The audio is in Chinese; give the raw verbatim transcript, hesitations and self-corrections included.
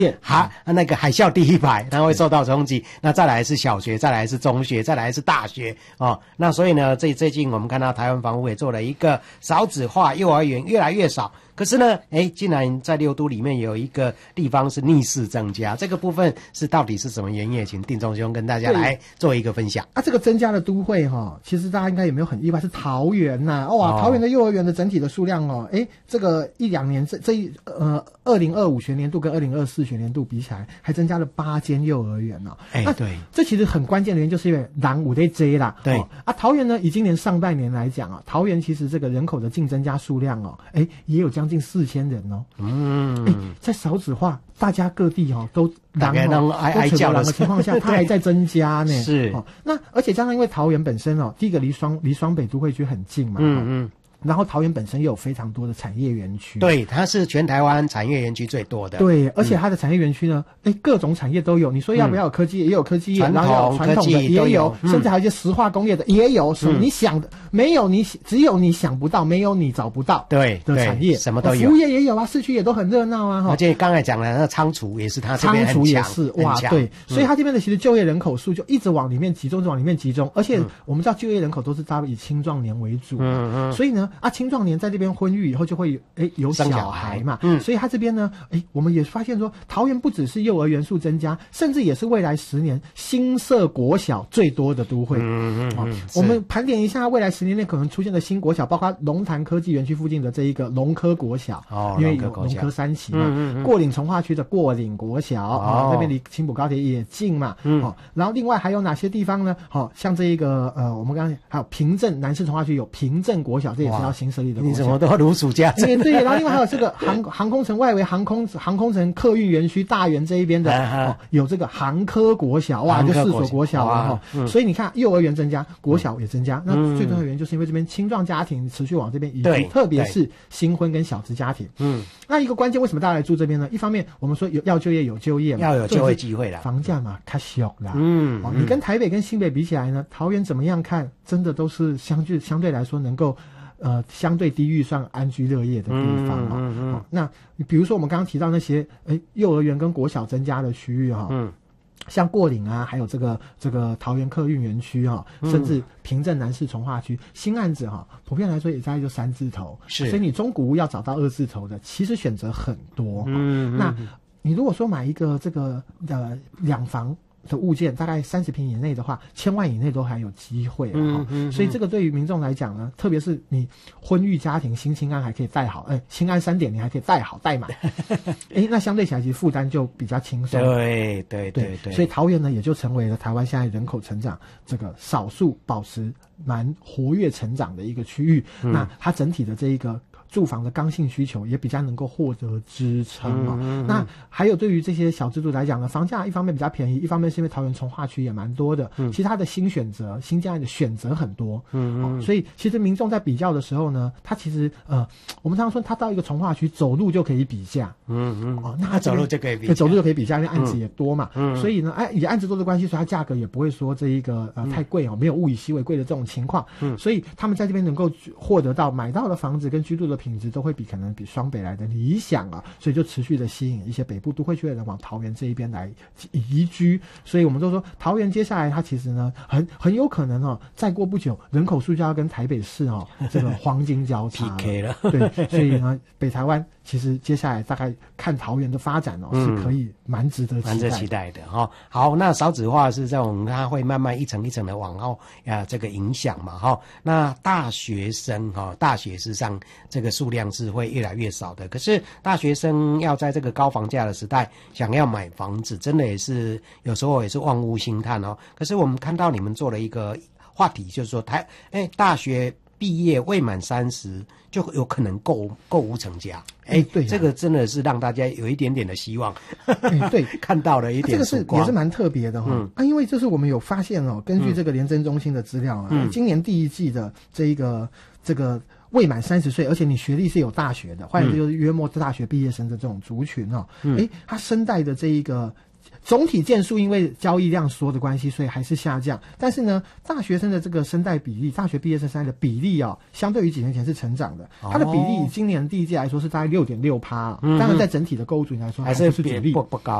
海那个海啸第一排，它会受到冲击。那再来是小学，再来是中学，再来是大学哦。那所以呢，最最近我们看到台湾房屋也做了一个少子化，幼儿园越来越少。可是呢，哎，竟然在六都里面有一个地方是逆势增加，这个部分是到底是什么原因？请定中兄跟大家来做一个分享。 啊，这个增加的都会哈、哦，其实大家应该也没有很意外，是桃园呐、啊，哇、哦，桃园的幼儿园的整体的数量哦，哎，这个一两年这这一呃二零二五学年度跟二零二四学年度比起来，还增加了八间幼儿园哦。 哎，对， 这其实很关键的原因就是因为人有在追啦。 对、 哦、啊，桃园呢，以今年上半年来讲啊，桃园其实这个人口的净增加数量哦，哎，也有将近四千人哦。嗯，哎，在少子化，大家各地哦都大概都哀哀叫的情况下，它还在增加呢。 是哦，那而且加上因为桃园本身哦，第一个离双离双北都会区很近嘛。嗯嗯。然后桃园本身又有非常多的产业园区， 对，它是全台湾产业园区最多的。 对，而且它的产业园区呢，哎、嗯，各种产业都有。你说要不要有科技业？嗯、也有科技业，然后要有传统的也有，有嗯、甚至还有一些石化工业的也有。什么、嗯、你想的没有你？只有你想不到，没有你找不到。 对的产业什么都有， 服务业也有啊，市区也都很热闹啊。 而且刚才讲的那个仓储也是它这边很强， 仓储也是哇，对，所以它这边的其实就业人口数就一直往里面集中，往里面集中。而且我们知道就业人口都是大以青壮年为主，嗯嗯，所以呢啊，青壮年在这边婚育以后就会诶有小孩嘛，嗯，所以他这边呢，诶，我们也发现说，桃园不只是幼儿园数增加，甚至也是未来十年新设国小最多的都会。嗯嗯、哦、我们盘点一下未来十年内可能出现的新国小，包括龙潭科技园区附近的这一个龙科国小，哦，因为有龙科三期嘛，嗯嗯嗯，过岭从化区的过岭国小，哦，那边离青埔高铁也近嘛，嗯，哦，然后另外还有哪些地方呢？好、哦，像这一个呃，我们刚刚还有平镇南市从化区有平镇国小，这也是要新设立的国小。 什么都如数家珍， 对对，然后另外还有这个航航空城外围航空航空城客运园区大园这一边的、啊哦、有这个航科国小，哇，就四所国小了哈、嗯。所以你看，幼儿园增加，国小也增加，嗯、那最重要的原因就是因为这边青壮家庭持续往这边移居，特别是新婚跟小资家庭。嗯，那一个关键，为什么大家来住这边呢？一方面，我们说有要就业有就业嘛， 要有就业机会啦， 房价嘛，较小啦。嗯、哦，你跟台北跟新北比起来呢，桃园怎么样看？真的都是相对相对来说能够。呃，相对低预算安居乐业的地方啊、哦嗯嗯哦，那比如说我们刚刚提到那些诶幼儿园跟国小增加的区域哈、哦，嗯，像过岭啊，还有这个这个桃园客运园区哈、哦，甚至平镇南市从化区新案子哈、哦，普遍来说也大概就三字头，是，所以你中古屋要找到二字头的，其实选择很多。嗯，那你如果说买一个这个呃两房的物件大概三十平以内的话，千万以内都还有机会了、嗯嗯、所以这个对于民众来讲呢，特别是你婚育家庭新青安还可以带好，哎，青安三点你还可以带好带满，哎，那相对起来其实负担就比较轻松。 对对对对， 所以桃园呢也就成为了台湾现在人口成长这个少数保持蛮活跃成长的一个区域、嗯、那它整体的这一个住房的刚性需求也比较能够获得支撑哦。嗯嗯嗯，那还有对于这些小资族来讲呢，房价一方面比较便宜，一方面是因为桃园从化区也蛮多的，嗯，其他的新选择、新建案的选择很多，嗯嗯、哦，所以其实民众在比较的时候呢，他其实呃，我们常常说他到一个从化区走路就可以比价，嗯嗯，哦，那他走路就可以比价， 走路就可以比价，因为案子也多嘛，嗯，所以呢，哎，以案子多的关系，所以它价格也不会说这一个呃太贵哦，没有物以稀为贵的这种情况，嗯，所以他们在这边能够获得到买到的房子跟居住的品质都会比可能比双北来的理想啊，所以就持续的吸引一些北部都会区的人往桃园这一边来移居，所以我们都说桃园接下来它其实呢很很有可能哦，再过不久人口数就要跟台北市哦这个黄金交叉 P K 了， 对，所以呢北台湾其实接下来大概看桃园的发展哦、嗯、是可以蛮值得期待蛮值得期待的哈、哦。好，那少子化是这种它会慢慢一层一层的往后啊这个影响嘛哈、哦。那大学生哈、哦，大学事实上这个数量是会越来越少的，可是大学生要在这个高房价的时代想要买房子，真的也是有时候也是望屋兴叹哦。可是我们看到你们做了一个话题，就是说台哎大学毕业未满三十就有可能购购屋成家，哎，对、啊，这个真的是让大家有一点点的希望， 哎、对， 看到了一点曙光， 这个是也是蛮特别的哈、哦，嗯啊，因为这是我们有发现哦，根据这个联征中心的资料啊，嗯、今年第一季的这一个这个。未满三十岁，而且你学历是有大学的，换言之就是约莫大学毕业生的这种族群哦，哎、嗯，他生代的这一个总体件数因为交易量缩的关系，所以还是下降。但是呢，大学生的这个生代比例，大学毕业生生代的比例啊，相对于几年前是成长的。它的比例以今年第一季来说是大概六点六趴，当然在整体的购物族群来说还是是主力， 不不高。